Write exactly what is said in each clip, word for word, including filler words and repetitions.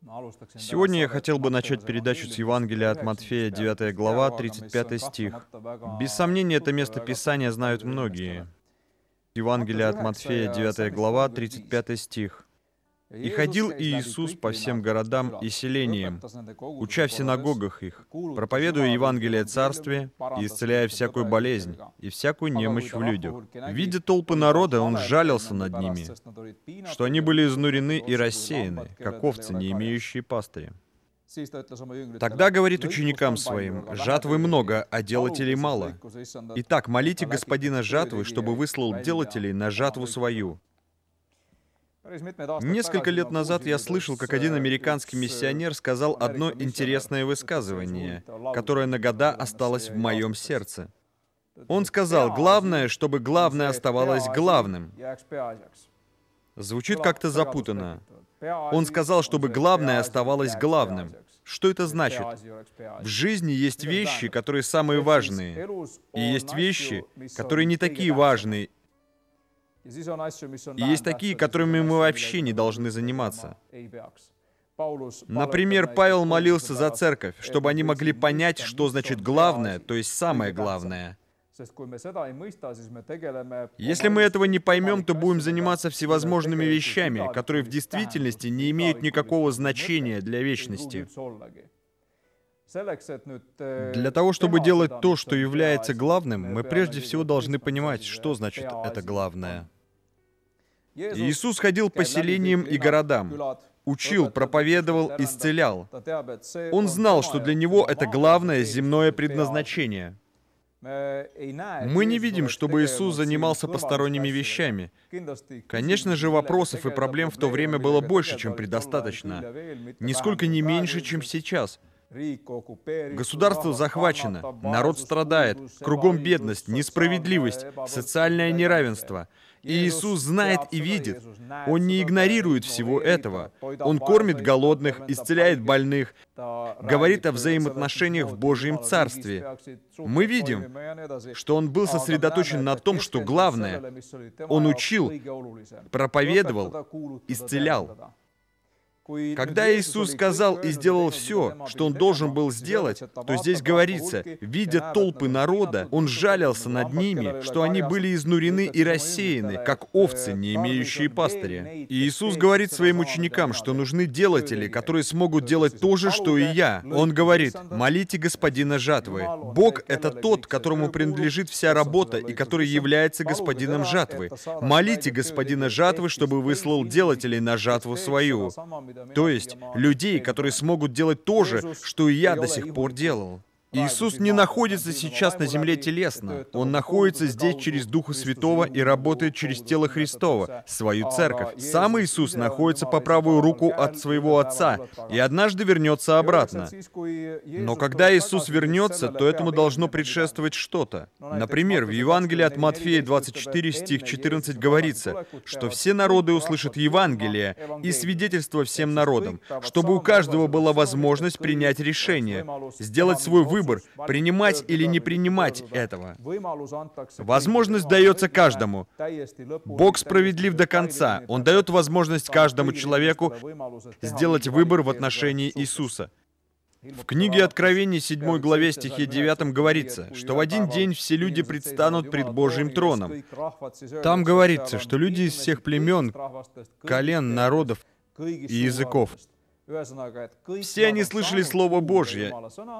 Сегодня я хотел бы начать передачу с Евангелия от Матфея, девятая глава, тридцать пятый стих. Без сомнения, это место Писания знают многие. Евангелие от Матфея, девятая глава, тридцать пятый стих. «И ходил Иисус по всем городам и селениям, уча в синагогах их, проповедуя Евангелие Царствия и исцеляя всякую болезнь и всякую немощь в людях. Видя толпы народа, Он сжалился над ними, что они были изнурены и рассеяны, как овцы, не имеющие пастыря. Тогда говорит ученикам Своим: жатвы много, а делателей мало. Итак, молите Господина жатвы, чтобы выслал делателей на жатву свою». Несколько лет назад я слышал, как один американский миссионер сказал одно интересное высказывание, которое на года осталось в моем сердце. Он сказал: «Главное, чтобы главное оставалось главным». Звучит как-то запутанно. Он сказал, чтобы главное оставалось главным. Что это значит? В жизни есть вещи, которые самые важные, и есть вещи, которые не такие важные, и есть такие, которыми мы вообще не должны заниматься. Например, Павел молился за церковь, чтобы они могли понять, что значит главное, то есть самое главное. Если мы этого не поймем, то будем заниматься всевозможными вещами, которые в действительности не имеют никакого значения для вечности. Для того, чтобы делать то, что является главным, мы прежде всего должны понимать, что значит это главное. Иисус ходил по селениям и городам, учил, проповедовал, исцелял. Он знал, что для Него это главное земное предназначение. Мы не видим, чтобы Иисус занимался посторонними вещами. Конечно же, вопросов и проблем в то время было больше, чем предостаточно. Нисколько не меньше, чем сейчас. Государство захвачено, народ страдает, кругом бедность, несправедливость, социальное неравенство. И Иисус знает и видит. Он не игнорирует всего этого. Он кормит голодных, исцеляет больных, говорит о взаимоотношениях в Божьем Царстве. Мы видим, что Он был сосредоточен на том, что главное. Он учил, проповедовал, исцелял. Когда Иисус сказал и сделал все, что Он должен был сделать, то здесь говорится: видя толпы народа, Он жалился над ними, что они были изнурены и рассеяны, как овцы, не имеющие пастыря. И Иисус говорит Своим ученикам, что нужны делатели, которые смогут делать то же, что и я. Он говорит: молите Господина жатвы. Бог — это тот, которому принадлежит вся работа и который является Господином жатвы. Молите Господина жатвы, чтобы выслал делателей на жатву свою. То есть людей, которые смогут делать то же, что и я до сих пор делал. Иисус не находится сейчас на земле телесно. Он находится здесь через Духа Святого и работает через тело Христово, свою церковь. Сам Иисус находится по правую руку от своего Отца и однажды вернется обратно. Но когда Иисус вернется, то этому должно предшествовать что-то. Например, в Евангелии от Матфея двадцать четыре, стих четырнадцать говорится, что все народы услышат Евангелие и свидетельство всем народам, чтобы у каждого была возможность принять решение, сделать свой выбор, Выбор, принимать или не принимать этого. Возможность дается каждому. Бог справедлив до конца. Он дает возможность каждому человеку сделать выбор в отношении Иисуса. В книге Откровений, седьмой главе, стихе девятом говорится, что в один день все люди предстанут пред Божьим троном. Там говорится, что люди из всех племен, колен, народов и языков. Все они слышали Слово Божье,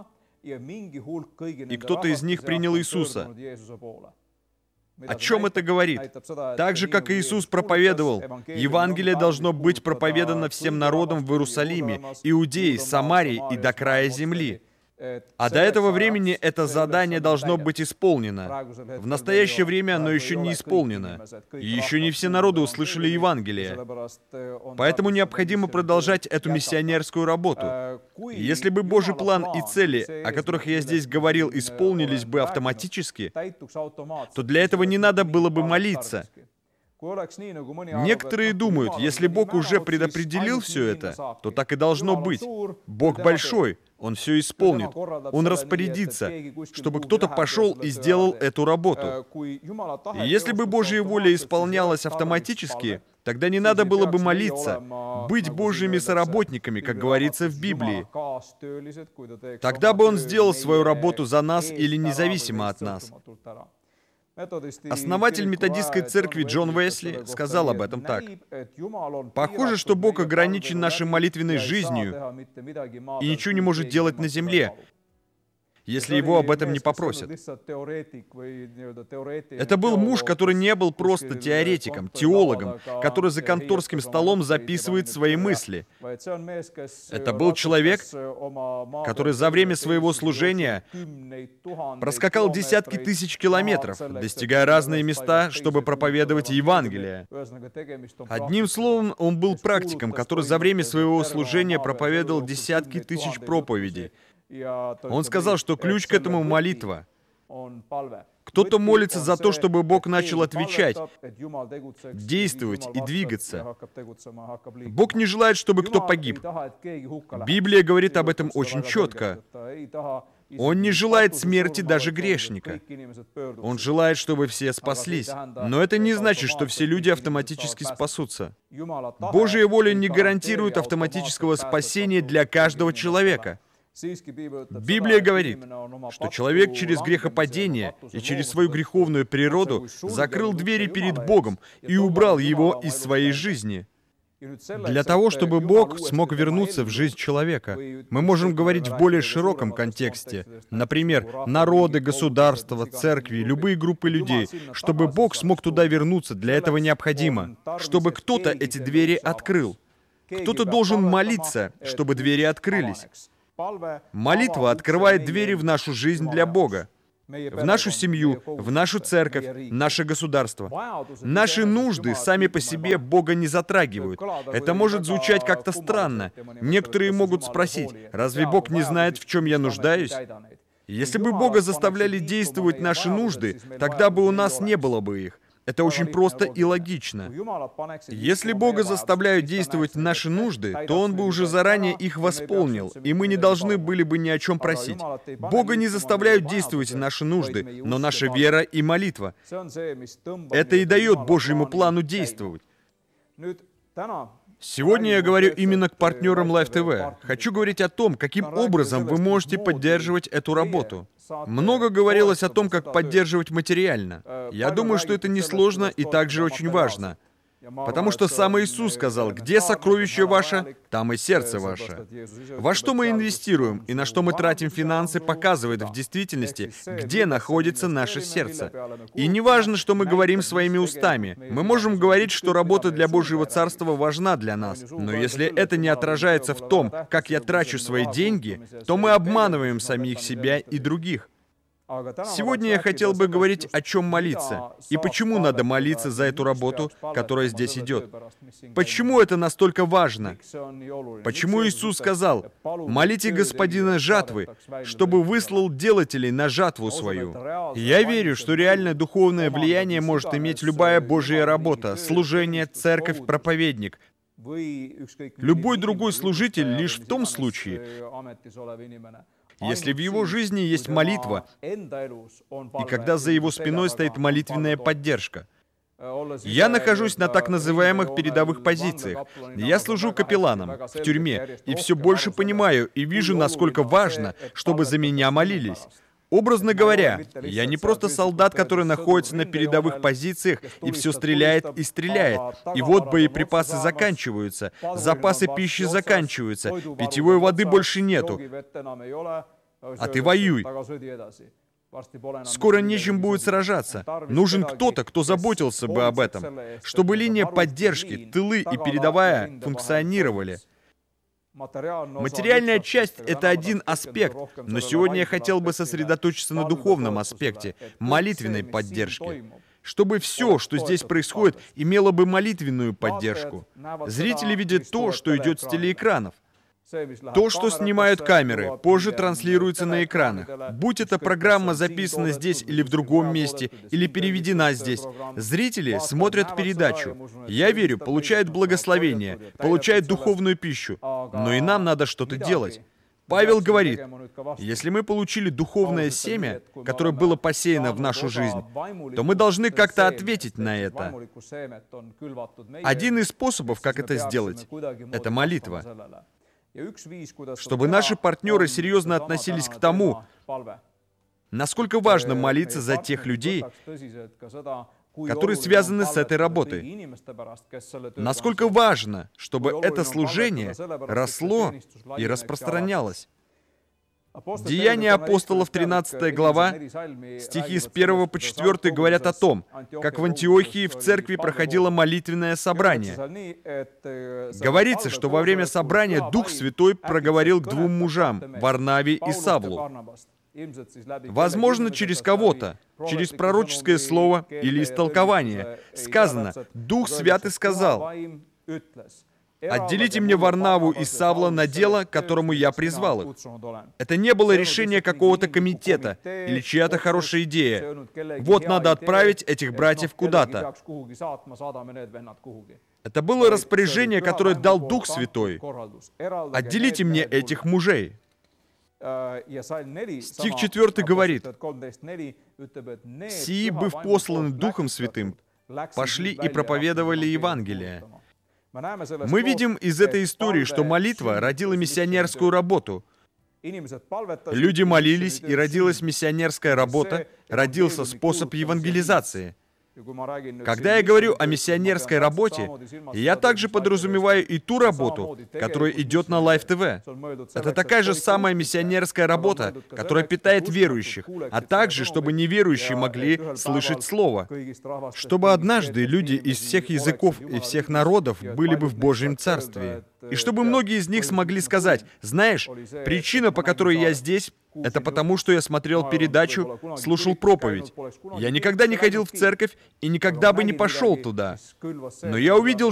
и кто-то из них принял Иисуса. О чем это говорит? Так же, как Иисус проповедовал, Евангелие должно быть проповедано всем народам в Иерусалиме, Иудее, Самарии и до края земли. А до этого времени это задание должно быть исполнено. В настоящее время оно еще не исполнено. И еще не все народы услышали Евангелие. Поэтому необходимо продолжать эту миссионерскую работу. Если бы Божий план и цели, о которых я здесь говорил, исполнились бы автоматически, то для этого не надо было бы молиться. Некоторые думают, если Бог уже предопределил все это, то так и должно быть. Бог большой, Он все исполнит. Он распорядится, чтобы кто-то пошел и сделал эту работу. И если бы Божья воля исполнялась автоматически, тогда не надо было бы молиться, быть Божьими соработниками, как говорится в Библии. Тогда бы Он сделал свою работу за нас или независимо от нас. Основатель методистской церкви Джон Уэсли сказал об этом так: «Похоже, что Бог ограничен нашей молитвенной жизнью и ничего не может делать на земле, если его об этом не попросят». Это был муж, который не был просто теоретиком, теологом, который за конторским столом записывает свои мысли. Это был человек, который за время своего служения проскакал десятки тысяч километров, достигая разные места, чтобы проповедовать Евангелие. Одним словом, он был практиком, который за время своего служения проповедовал десятки тысяч проповедей. Он сказал, что ключ к этому — молитва. Кто-то молится за то, чтобы Бог начал отвечать, действовать и двигаться. Бог не желает, чтобы кто погиб. Библия говорит об этом очень четко. Он не желает смерти даже грешника. Он желает, чтобы все спаслись. Но это не значит, что все люди автоматически спасутся. Божья воля не гарантирует автоматического спасения для каждого человека. Библия говорит, что человек через грехопадение и через свою греховную природу закрыл двери перед Богом и убрал его из своей жизни. Для того, чтобы Бог смог вернуться в жизнь человека, мы можем говорить в более широком контексте. Например, народы, государства, церкви, любые группы людей. Чтобы Бог смог туда вернуться, для этого необходимо, чтобы кто-то эти двери открыл. Кто-то должен молиться, чтобы двери открылись. Молитва открывает двери в нашу жизнь для Бога, в нашу семью, в нашу церковь, наше государство. Наши нужды сами по себе Бога не затрагивают. Это может звучать как-то странно. Некоторые могут спросить: разве Бог не знает, в чем я нуждаюсь? Если бы Бога заставляли действовать наши нужды, тогда бы у нас не было бы их. Это очень просто и логично. Если Бога заставляют действовать наши нужды, то Он бы уже заранее их восполнил, и мы не должны были бы ни о чем просить. Бога не заставляют действовать наши нужды, но наша вера и молитва. Это и дает Божьему плану действовать. Сегодня я говорю именно к партнерам Life ти ви. Хочу говорить о том, каким образом вы можете поддерживать эту работу. Много говорилось о том, как поддерживать материально. Я думаю, что это несложно и также очень важно. Потому что сам Иисус сказал: «Где сокровище ваше, там и сердце ваше». Во что мы инвестируем и на что мы тратим финансы, показывает в действительности, где находится наше сердце. И не важно, что мы говорим своими устами. Мы можем говорить, что работа для Божьего Царства важна для нас. Но если это не отражается в том, как я трачу свои деньги, то мы обманываем самих себя и других. Сегодня я хотел бы говорить, о чем молиться, и почему надо молиться за эту работу, которая здесь идет. Почему это настолько важно? Почему Иисус сказал: «Молите Господина жатвы, чтобы выслал делателей на жатву свою». Я верю, что реальное духовное влияние может иметь любая Божья работа, служение, церковь, проповедник. Любой другой служитель лишь в том случае, если в его жизни есть молитва, и когда за его спиной стоит молитвенная поддержка. Я нахожусь на так называемых передовых позициях. Я служу капелланом в тюрьме, и все больше понимаю и вижу, насколько важно, чтобы за меня молились. Образно говоря, я не просто солдат, который находится на передовых позициях и все стреляет и стреляет. И вот боеприпасы заканчиваются, запасы пищи заканчиваются, питьевой воды больше нету. А ты воюй. Скоро нечем будет сражаться. Нужен кто-то, кто заботился бы об этом, чтобы линия поддержки, тылы и передовая функционировали. Материальная часть — это один аспект, но сегодня я хотел бы сосредоточиться на духовном аспекте, молитвенной поддержки, чтобы все, что здесь происходит, имело бы молитвенную поддержку. Зрители видят то, что идет с телеэкранов. То, что снимают камеры, позже транслируется на экранах. Будь эта программа записана здесь или в другом месте, или переведена здесь, зрители смотрят передачу. Я верю, получают благословение, получают духовную пищу. Но и нам надо что-то делать. Павел говорит, если мы получили духовное семя, которое было посеяно в нашу жизнь, то мы должны как-то ответить на это. Один из способов, как это сделать, это молитва. Чтобы наши партнеры серьезно относились к тому, насколько важно молиться за тех людей, которые связаны с этой работой. Насколько важно, чтобы это служение росло и распространялось. Деяния апостолов, тринадцатая глава, стихи с первого по четвёртый говорят о том, как в Антиохии в церкви проходило молитвенное собрание. Говорится, что во время собрания Дух Святой проговорил к двум мужам, Варнаве и Савлу. Возможно, через кого-то, через пророческое слово или истолкование. Сказано, Дух Святый сказал, «Отделите мне Варнаву и Савла на дело, к которому я призвал их». Это не было решение какого-то комитета или чья-то хорошая идея. Вот надо отправить этих братьев куда-то. Это было распоряжение, которое дал Дух Святой. «Отделите мне этих мужей». Стих четвёртый говорит, «Сии, быв посланы Духом Святым, пошли и проповедовали Евангелие». Мы видим из этой истории, что молитва родила миссионерскую работу. Люди молились, и родилась миссионерская работа, родился способ евангелизации. Когда я говорю о миссионерской работе, я также подразумеваю и ту работу, которая идет на Live ти ви. Это такая же самая миссионерская работа, которая питает верующих, а также, чтобы неверующие могли слышать Слово. Чтобы однажды люди из всех языков и всех народов были бы в Божьем Царстве. И чтобы многие из них смогли сказать, знаешь, причина, по которой я здесь, это потому, что я смотрел передачу, слушал проповедь. Я никогда не ходил в церковь и никогда бы не пошел туда. Но я увидел,